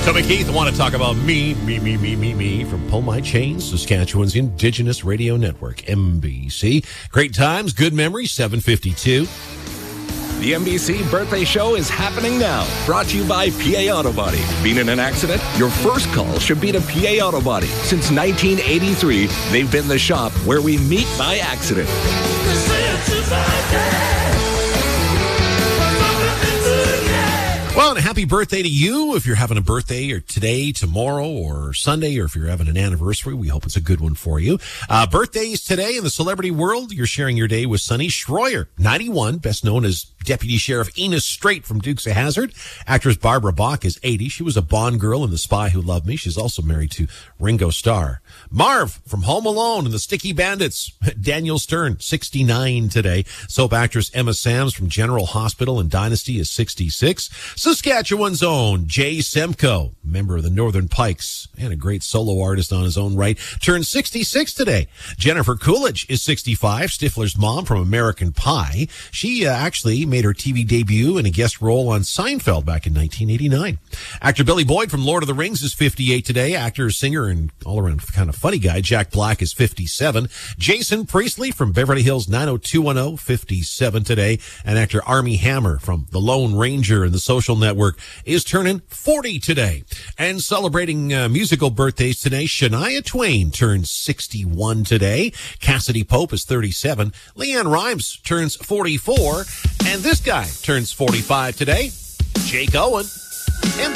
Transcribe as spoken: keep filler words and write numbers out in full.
Toby Keith, I want to talk about me, me, me, me, me, me, from Pull My Chains, Saskatchewan's Indigenous Radio Network, M B C. Great times, good memories, seven fifty-two. The M B C Birthday Show is happening now. Brought to you by P A Auto Body. Been in an accident? Your first call should be to P A Auto Body. Since nineteen eighty-three, they've been the shop where we meet by accident. Well, and a happy birthday to you if you're having a birthday or today, tomorrow, or Sunday, or if you're having an anniversary. We hope it's a good one for you. Uh, birthdays today in the celebrity world. You're sharing your day with Sonny Schroyer, ninety-one, best known as Deputy Sheriff Enos Strait from Dukes of Hazzard. Actress Barbara Bach is eighty. She was a Bond girl in The Spy Who Loved Me. She's also married to Ringo Starr. Marv from Home Alone and the Sticky Bandits. Daniel Stern, sixty-nine today. Soap actress Emma Sams from General Hospital and Dynasty is sixty-six. Saskatchewan's own Jay Semko, member of the Northern Pikes and a great solo artist on his own right, turned sixty-six today. Jennifer Coolidge is sixty-five, Stifler's mom from American Pie. She uh, actually made her T V debut in a guest role on Seinfeld back in nineteen eighty-nine. Actor Billy Boyd from Lord of the Rings is fifty-eight today. Actor, singer, and all-around kind of funny guy Jack Black is fifty-seven. Jason Priestley from Beverly Hills nine oh two one oh, fifty-seven today. And actor Armie Hammer from The Lone Ranger and The Social Network is turning forty today. And celebrating uh, musical birthdays today, Shania Twain turns sixty-one today. Cassidy Pope is thirty-seven. Leanne Rimes turns forty-four. And this guy turns forty-five today, Jake Owen. And